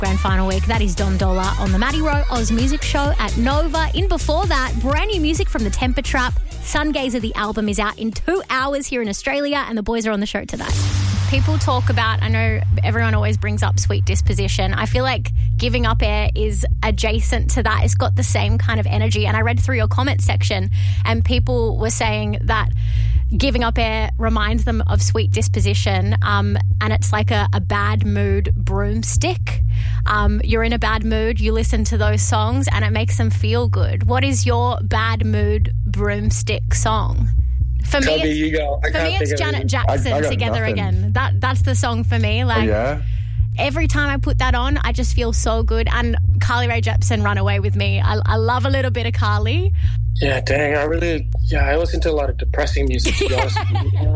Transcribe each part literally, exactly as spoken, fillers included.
Grand final week. That is Dom Dola on the Maddie Rowe Oz Music Show at Nova. In before that, brand new music from the Temper Trap. Sungazer, the album, is out in two hours here in Australia, and the boys are on the show today. People talk about, I know everyone always brings up Sweet Disposition. I feel like Giving Up Air is adjacent to that. It's got the same kind of energy. And I read through your comment section and people were saying that Giving Up Air reminds them of Sweet Disposition, um, and it's like a, a bad mood broomstick. Um, you're in a bad mood, you listen to those songs and it makes them feel good. What is your bad mood broomstick song? For me, Toby, it's, you go. I for me, it's Janet Jackson, I, I Together nothing. Again. That That's the song for me. Like, oh, yeah? Every time I put that on, I just feel so good. And Carly Rae Jepsen, Run Away With Me. I, I love a little bit of Carly. Yeah, dang, I really, yeah, I listen to a lot of depressing music, to be honest with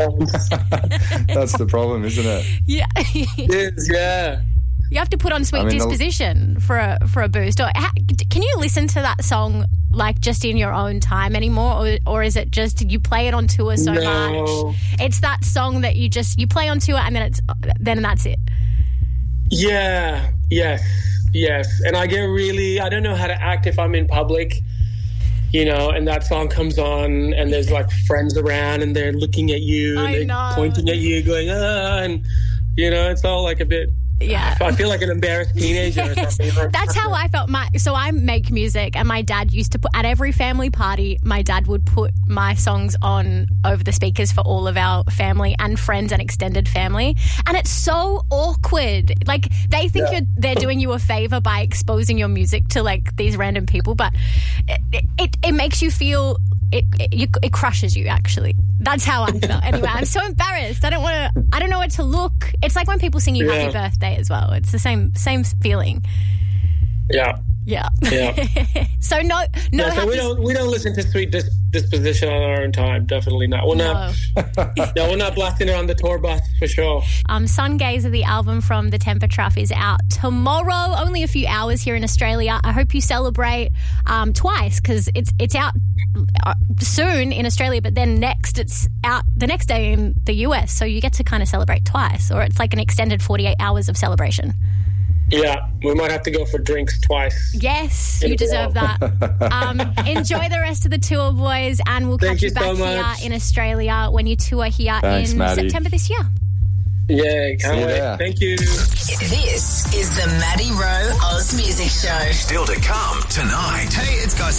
you. That's the problem, isn't it? Yeah. It is, yeah. You have to put on Sweet I mean, Disposition for a for a boost. Or ha, can you listen to that song like just in your own time anymore, or or is it just you play it on tour so No. much? It's that song that you just you play on tour and then it's then that's it. Yeah, yes, yes. And I get really, I don't know how to act if I'm in public, you know, and that song comes on and there's like friends around and they're looking at you and I they're know. pointing at you going, ah, and, you know, it's all like a bit, Yeah. I feel like an embarrassed teenager or Yes, something. that's how I felt. My so I make music, and my dad used to put at every family party. My dad would put my songs on over the speakers for all of our family and friends and extended family, and it's so awkward. Like they think Yeah. you're they're doing you a favor by exposing your music to like these random people, but it it, it makes you feel. It it, you, it crushes you, actually. That's how I felt. Anyway, I'm so embarrassed. I don't want to. I don't know what to look. It's like when people sing you Yeah. happy birthday as well. It's the same same feeling. Yeah. Yeah. Yeah. so no, no. Yeah, so we happy- don't we don't listen to Sweet Dis- Disposition on our own time. Definitely not. We're not. No, we're not blasting it on the tour bus for sure. Um, Sungazer, the album from the Temper Trap, is out tomorrow. Only a few hours here in Australia. I hope you celebrate um, twice because it's it's out uh, soon in Australia, but then next it's out the next day in the U S. So you get to kind of celebrate twice, or it's like an extended forty-eight hours of celebration. Yeah, we might have to go for drinks twice. Yes, you deserve that. Um, enjoy the rest of the tour, boys, and we'll Thank catch you you back so here much. in Australia when you tour here Thanks, in Maddie. September this year. Yeah, can't See you wait. there. Thank you. This is the Maddie Rowe Oz Music Show. Still to come tonight. Hey, it's Guy